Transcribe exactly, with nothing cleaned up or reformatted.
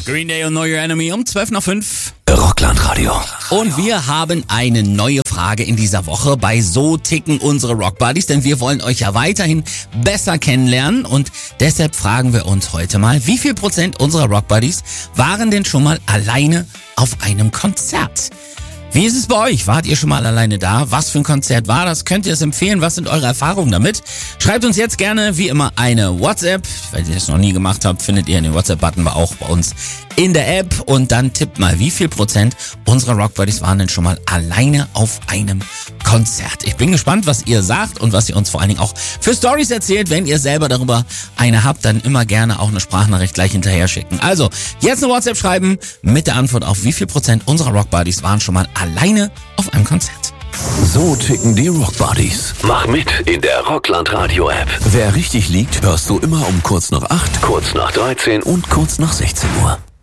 Green Day und Know Your Enemy um zwölf nach fünf. Rockland-Radio. Und wir haben eine neue Frage in dieser Woche bei So ticken unsere Rockbuddies, denn wir wollen euch ja weiterhin besser kennenlernen und deshalb fragen wir uns heute mal, wie viel Prozent unserer Rockbuddies waren denn schon mal alleine auf einem Konzert? Wie ist es bei euch? Wart ihr schon mal alleine da? Was für ein Konzert war das? Könnt ihr es empfehlen? Was sind eure Erfahrungen damit? Schreibt uns jetzt gerne, wie immer, eine WhatsApp. Wenn ihr das noch nie gemacht habt, findet ihr den WhatsApp-Button auch bei uns in der App. Und dann tippt mal, wie viel Prozent unserer Rockbuddies waren denn schon mal alleine auf einem Konzert? Ich bin gespannt, was ihr sagt und was ihr uns vor allen Dingen auch für Stories erzählt. Wenn ihr selber darüber eine habt, dann immer gerne auch eine Sprachnachricht gleich hinterher schicken. Also, jetzt eine WhatsApp schreiben mit der Antwort auf, wie viel Prozent unserer Rockbuddies waren schon mal alleine auf einem Konzert. So ticken die Rockbuddies. Mach mit in der Rockland-Radio-App. Wer richtig liegt, hörst du immer um kurz nach acht, Kurz nach dreizehn und kurz nach sechzehn Uhr.